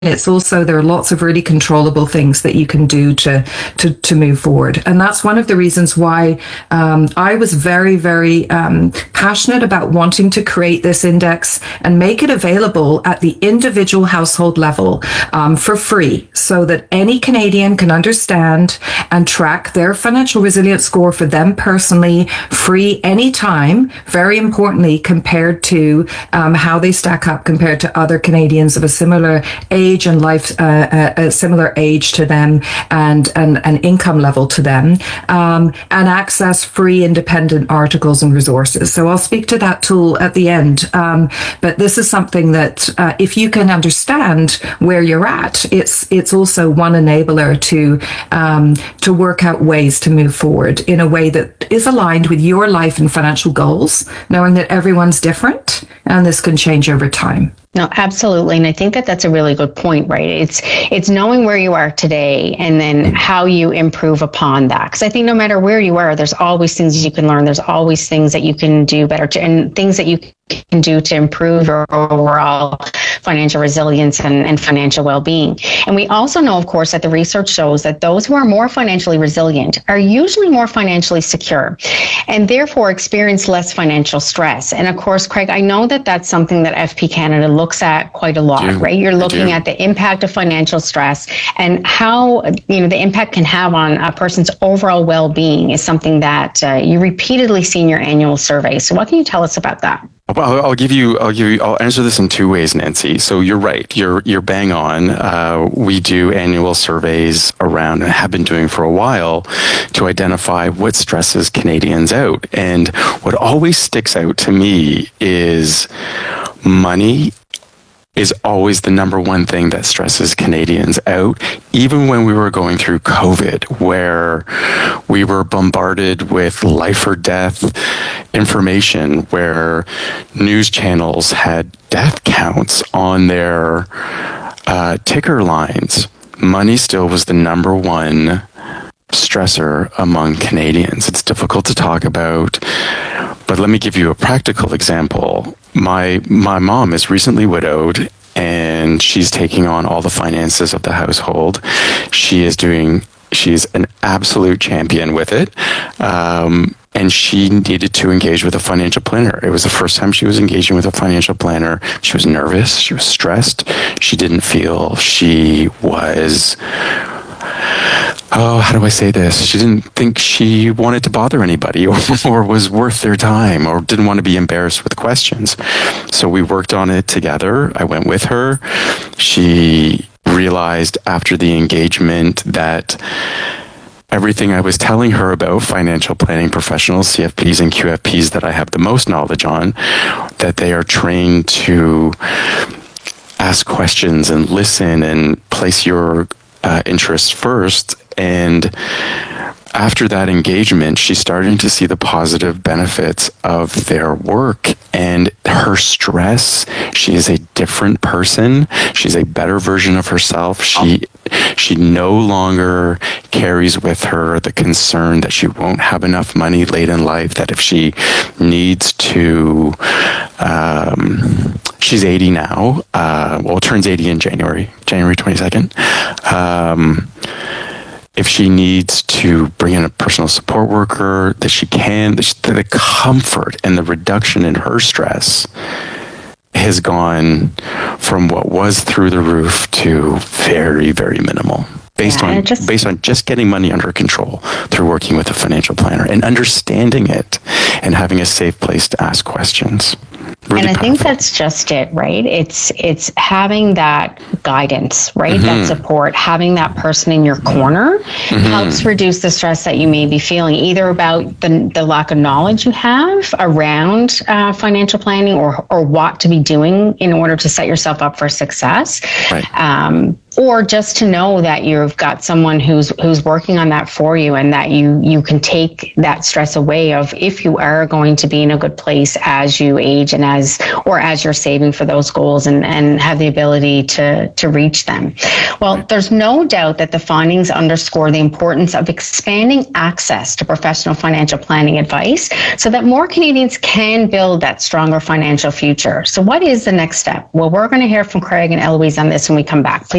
it's also, there are lots of really controllable things that you can do to move forward. And that's one of the reasons why I was very, very passionate about wanting to create this index and make it available at the individual household level for free, so that any Canadian can understand and track their financial resilience score for them personally, free anytime, very importantly, compared to how they stack up compared to other Canadians of a similar age and life, a similar age to them, and an income level to them, and access free independent articles and resources. So I'll speak to that tool at the end. But this is something that if you can understand where you're at, it's also one enabler to work out ways to move forward in a way that is aligned with your life and financial goals, knowing that everyone's different and this can change over time. No, absolutely. And I think that that's a really good point, right? It's knowing where you are today and then how you improve upon that. Because I think no matter where you are, there's always things you can learn. There's always things that you can do better and things that you can do to improve your overall financial resilience and financial well-being. And we also know, of course, that the research shows that those who are more financially resilient are usually more financially secure and therefore experience less financial stress. And of course, Craig, I know that that's something that FP Canada looks at quite a lot, right? You're looking at the impact of financial stress and how, the impact can have on a person's overall well-being is something that you repeatedly see in your annual survey. So what can you tell us about that? Well, I'll answer this in two ways, Nancy. So you're right. You're bang on. We do annual surveys around and have been doing for a while to identify what stresses Canadians out. And what always sticks out to me is money is always the number one thing that stresses Canadians out, even when we were going through COVID, where we were bombarded with life or death information, where news channels had death counts on their ticker lines. Money still was the number one stressor among Canadians. It's difficult to talk about, but let me give you a practical example. My mom is recently widowed and she's taking on all the finances of the household. She's an absolute champion with it. And she needed to engage with a financial planner. It was the first time she was engaging with a financial planner. She was nervous. She was stressed. She didn't feel she was, how do I say this? She didn't think she wanted to bother anybody or was worth their time or didn't want to be embarrassed with questions. So we worked on it together. I went with her. She realized after the engagement that everything I was telling her about financial planning professionals, CFPs and QFPs that I have the most knowledge on, that they are trained to ask questions and listen and place your interests first. And after that engagement, she's starting to see the positive benefits of their work and her stress. She is a different person. She's a better version of herself. She no longer carries with her the concern that she won't have enough money late in life, that if she needs to, she's 80 now, turns 80 in January 22nd. If she needs to bring in a personal support worker, that she can, the comfort and the reduction in her stress has gone from what was through the roof to very, very minimal. Based on just getting money under control through working with a financial planner and understanding it and having a safe place to ask questions. Really and I powerful. think that's just it, right? It's having that guidance, right? Mm-hmm. That support, having that person in your corner helps reduce the stress that you may be feeling, either about the lack of knowledge you have around financial planning or what to be doing in order to set yourself up for success. Right. or just to know that you've got someone who's working on that for you, and that you can take that stress away of if you are going to be in a good place as you age and as you're saving for those goals and have the ability to reach them. Well, there's no doubt that the findings underscore the importance of expanding access to professional financial planning advice so that more Canadians can build that stronger financial future. So what is the next step? Well, we're going to hear from Craig and Eloise on this when we come back. Please